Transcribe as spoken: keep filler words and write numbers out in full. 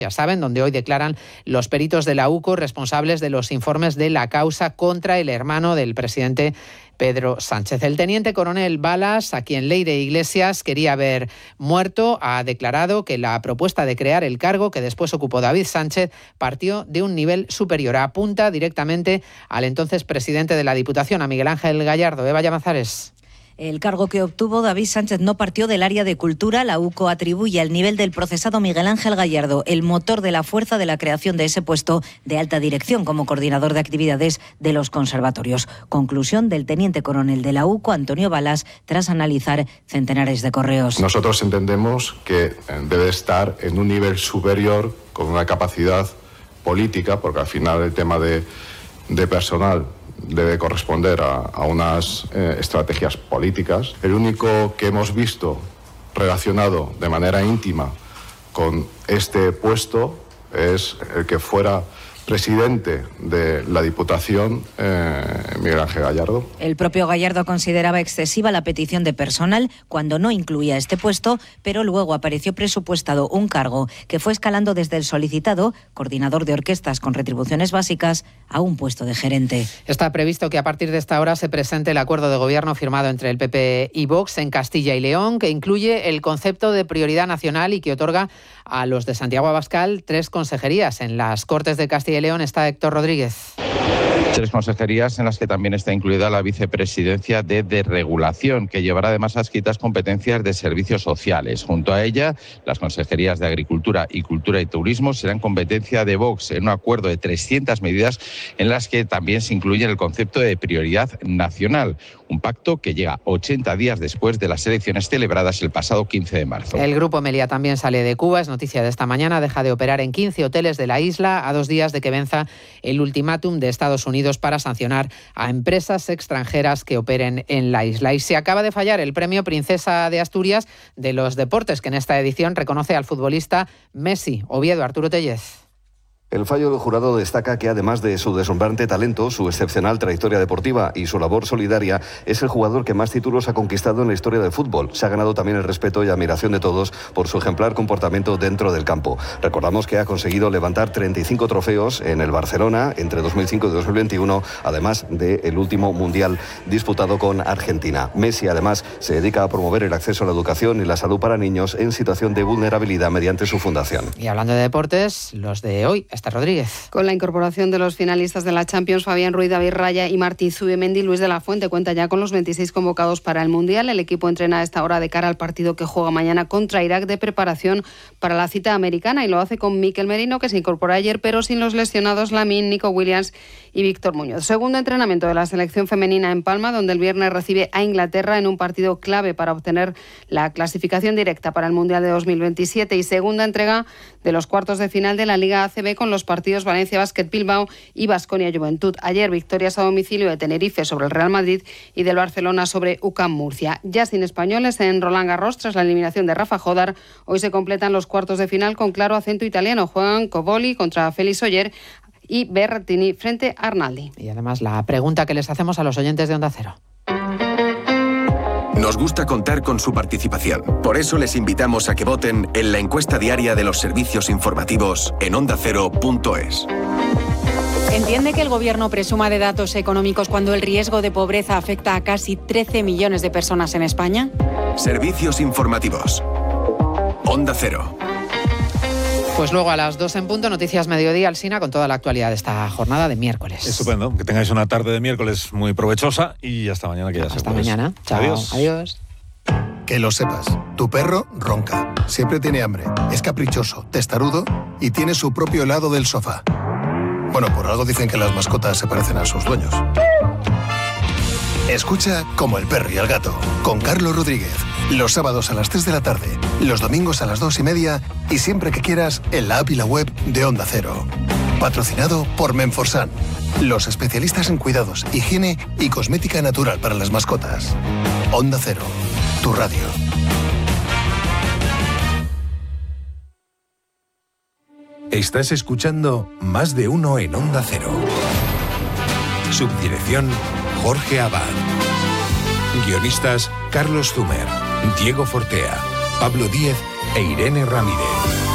ya saben, donde hoy declaran los peritos de la U C O responsables de los informes de la causa contra el hermano del presidente Pedro Sánchez. El teniente coronel Balas, a quien Leire Iglesias quería ver muerto, ha declarado que la propuesta de crear el cargo que después ocupó David Sánchez partió de un nivel superior. Apunta directamente al entonces presidente de la Diputación, a Miguel Ángel Gallardo. Eva Llamazares. El cargo que obtuvo David Sánchez no partió del área de cultura. La U C O atribuye al nivel del procesado Miguel Ángel Gallardo el motor de la fuerza de la creación de ese puesto de alta dirección como coordinador de actividades de los conservatorios. Conclusión del teniente coronel de la U C O, Antonio Balas, tras analizar centenares de correos. Nosotros entendemos que debe estar en un nivel superior con una capacidad política, porque al final el tema de, de personal debe corresponder a, a unas eh, estrategias políticas. El único que hemos visto relacionado de manera íntima con este puesto es el que fuera presidente de la Diputación, eh, Miguel Ángel Gallardo. El propio Gallardo consideraba excesiva la petición de personal cuando no incluía este puesto, pero luego apareció presupuestado un cargo que fue escalando desde el solicitado, coordinador de orquestas con retribuciones básicas, a un puesto de gerente. Está previsto que a partir de esta hora se presente el acuerdo de gobierno firmado entre el P P y Vox en Castilla y León, que incluye el concepto de prioridad nacional y que otorga a los de Santiago Abascal tres consejerías. En las Cortes de Castilla y León está Héctor Rodríguez. Tres consejerías en las que también está incluida la vicepresidencia de desregulación, que llevará además adscritas competencias de servicios sociales. Junto a ella, las consejerías de Agricultura y Cultura y Turismo serán competencia de Vox en un acuerdo de trescientas medidas en las que también se incluye el concepto de prioridad nacional. Un pacto que llega ochenta días después de las elecciones celebradas el pasado quince de marzo. El Grupo Meliá también sale de Cuba, es noticia de esta mañana, deja de operar en quince hoteles de la isla a dos días de que venza el ultimátum de Estados Unidos para sancionar a empresas extranjeras que operen en la isla. Y se acaba de fallar el premio Princesa de Asturias de los deportes, que en esta edición reconoce al futbolista Messi. Oviedo, Arturo Tellez. El fallo del jurado destaca que además de su deslumbrante talento, su excepcional trayectoria deportiva y su labor solidaria, es el jugador que más títulos ha conquistado en la historia del fútbol. Se ha ganado también el respeto y admiración de todos por su ejemplar comportamiento dentro del campo. Recordamos que ha conseguido levantar treinta y cinco trofeos en el Barcelona entre dos mil cinco y dos mil veintiuno, además del último mundial disputado con Argentina. Messi además se dedica a promover el acceso a la educación y la salud para niños en situación de vulnerabilidad mediante su fundación. Y hablando de deportes, los de hoy. Rodríguez. Con la incorporación de los finalistas de la Champions, Fabián Ruiz, David Raya y Martín Zubimendi, Luis de la Fuente cuenta ya con los veintiséis convocados para el Mundial. El equipo entrena a esta hora de cara al partido que juega mañana contra Irak de preparación para la cita americana y lo hace con Mikel Merino, que se incorporó ayer, pero sin los lesionados Lamine, Nico Williams y Víctor Muñoz. Segundo entrenamiento de la selección femenina en Palma, donde el viernes recibe a Inglaterra en un partido clave para obtener la clasificación directa para el Mundial de dos mil veintisiete y segunda entrega de los cuartos de final de la Liga A C B con los partidos Valencia Basket Bilbao y Baskonia Juventud. Ayer victorias a domicilio de Tenerife sobre el Real Madrid y del Barcelona sobre U C A M Murcia. Ya sin españoles en Roland Garros tras la eliminación de Rafa Jodar, hoy se completan los cuartos de final con claro acento italiano. Juegan Coboli contra Félix Oyer y Berrettini frente a Arnaldi. Y además la pregunta que les hacemos a los oyentes de Onda Cero. Nos gusta contar con su participación. Por eso les invitamos a que voten en la encuesta diaria de los servicios informativos en onda cero punto es. ¿Entiende que el gobierno presuma de datos económicos cuando el riesgo de pobreza afecta a casi trece millones de personas en España? Servicios informativos. Onda Cero. Pues luego a las dos en punto, Noticias Mediodía, Alsina, con toda la actualidad de esta jornada de miércoles. Estupendo, que tengáis una tarde de miércoles muy provechosa y hasta mañana que ya se Hasta mañana. Chao. Adiós. Adiós. Que lo sepas, tu perro ronca, siempre tiene hambre, es caprichoso, testarudo y tiene su propio helado del sofá. Bueno, por algo dicen que las mascotas se parecen a sus dueños. Escucha Como el perro y el gato, con Carlos Rodríguez. Los sábados a las tres de la tarde, los domingos a las dos y media y siempre que quieras en la app y la web de Onda Cero. Patrocinado por Menforsan, los especialistas en cuidados, higiene y cosmética natural para las mascotas. Onda Cero, tu radio. Estás escuchando Más de Uno en Onda Cero. Subdirección Jorge Abad. Guionistas Carlos Zumer, Diego Fortea, Pablo Díez e Irene Ramírez.